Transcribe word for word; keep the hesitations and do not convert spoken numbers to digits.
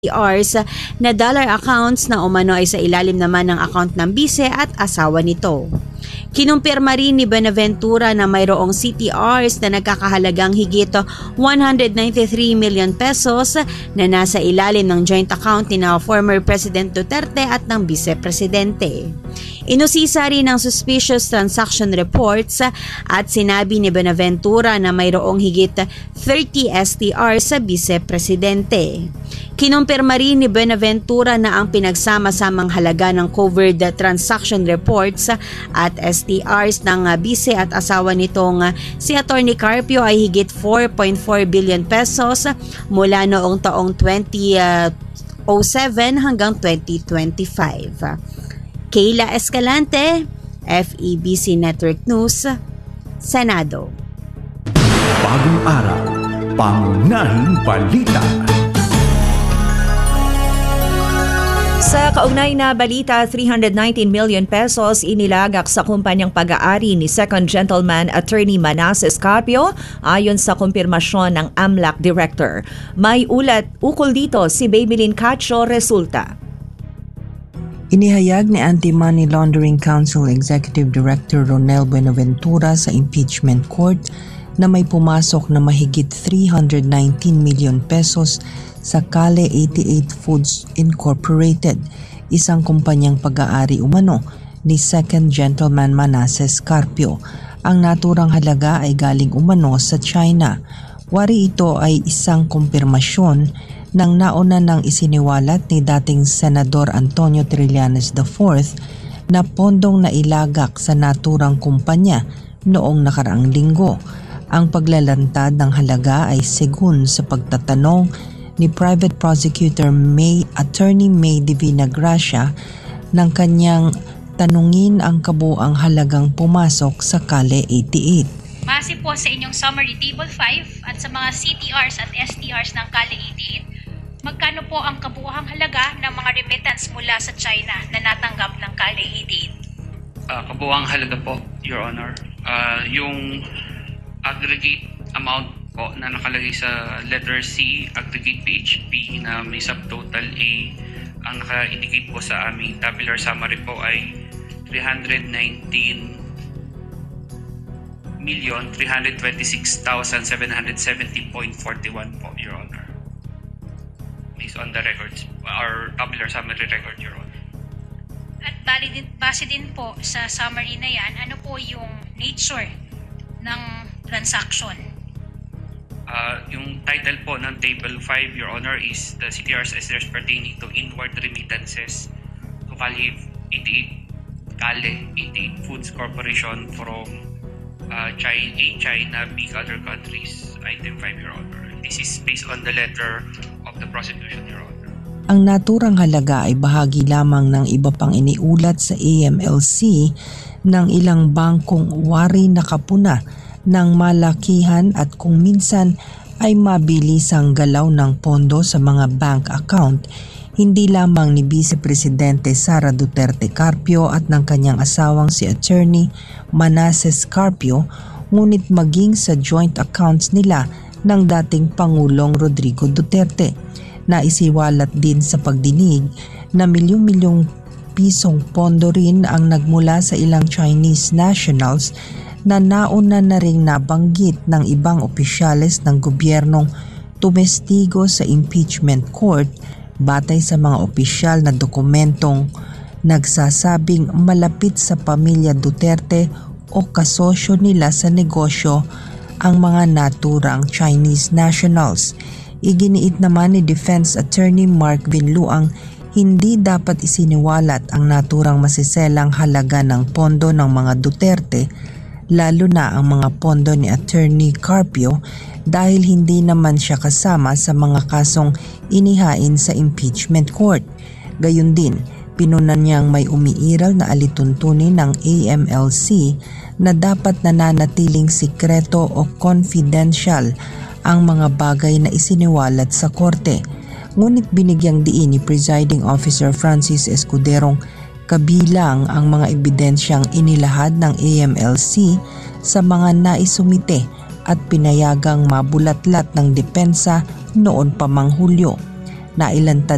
Rs na dollar accounts na umano ay sa ilalim naman ng account ng bise at asawa nito. Kinumpirma rin ni Buenaventura na mayroong C T Rs na nagkakahalagang higit one hundred ninety-three million pesos na nasa ilalim ng joint account ni na former President Duterte at ng Vice Presidente. Inusisa rin ang suspicious transaction reports at sinabi ni Buenaventura na mayroong higit thirty S T Rs sa Vice Presidente. Kinumpirma rin ni Buenaventura na ang pinagsama-samang halaga ng covered transaction reports at S T Rs ng bise at asawa nitong si Atty. Carpio ay higit four point four billion pesos mula noong taong twenty oh seven hanggang twenty twenty-five. Kayla Escalante, F E B C Network News, Senado. Bagong araw, pangunahing balita. Sa kaugnay na balita, three hundred nineteen million pesos inilagak sa kumpanyang pag-aari ni Second Gentleman Attorney Manasseh Carpio ayon sa kumpirmasyon ng A M L A C Director. May ulat ukol dito si Babylin Cacho Resulta. Inihayag ni Anti-Money Laundering Council Executive Director Ronel Buenaventura sa impeachment court na may pumasok na mahigit three hundred nineteen million pesos sa Kale eighty-eight Foods Incorporated, isang kumpanyang pag-aari umano ni Second Gentleman Manasseh Carpio. Ang naturang halaga ay galing umano sa China. Wari ito ay isang kumpirmasyon ng nauna nang isiniwalat ni dating Senador Antonio Trillanes the fourth na pondong nailagak sa naturang kumpanya noong nakaraang linggo. Ang paglalantad ng halaga ay segun sa pagtatanong ni Private Prosecutor May Attorney May Divina Gracia ng kanyang tanungin ang kabuang halagang pumasok sa Kale eighty-eight. Base po sa inyong summary table five at sa mga C T Rs at S T Rs ng Kale eighty-eight, magkano po ang kabuuang halaga ng mga remittance mula sa China na natanggap ng Kale eighty-eight? Uh, kabuuang halaga po, Your Honor. Uh, yung aggregate amount po na nakalagay sa letter C, aggregate P H P na may subtotal A, ang naka-indicate po sa aming tabular summary po ay three hundred nineteen million three hundred twenty-six thousand seven hundred seventy point four one po, Your Honor. Based on the records, our tabular summary record, Your Honor. At bali din, base din po sa summary na yan, ano po yung nature ng transaction? Uh, yung title po ng Table five, Your Honor, is the C T Rs S T Rs pertaining to inward remittances to Kale eighty-eight, Kale eighty-eight Foods Corporation from uh, China, A, China, B, other countries. Item five, Your Honor. This is based on the letter of the prosecution, Your Honor. Ang naturang halaga ay bahagi lamang ng iba pang iniulat sa A M L C ng ilang bangkong wari nakapuna ng malakihan at kung minsan ay mabilisang galaw ng pondo sa mga bank account, hindi lamang ni Vice Presidente Sara Duterte Carpio at ng kanyang asawang si Attorney Manasseh Carpio, ngunit maging sa joint accounts nila ng dating Pangulong Rodrigo Duterte. Naisiwalat din sa pagdinig na milyong-milyong pisong pondo rin ang nagmula sa ilang Chinese nationals na nauna na ring nabanggit ng ibang opisyales ng gobyernong tumestigo sa impeachment court batay sa mga opisyal na dokumentong nagsasabing malapit sa pamilya Duterte o kasosyo nila sa negosyo ang mga naturang Chinese nationals. Iginiit naman ni Defense Attorney Mark Vinluang hindi dapat isiniwalat ang naturang masiselang halaga ng pondo ng mga Duterte, lalo na ang mga pondo ni Attorney Carpio dahil hindi naman siya kasama sa mga kasong inihain sa impeachment court. Gayun din, pinunan niyang may umiiral na alituntunin ng A M L C na dapat nananatiling sikreto o confidential ang mga bagay na isiniwalat sa korte. Ngunit binigyang diin ni Presiding Officer Francis Escuderong kabilang ang mga ebidensyang inilahad ng A M L C sa mga naisumite at pinayagang mabulatlat ng depensa noon pa mang Hulyo. Nailantad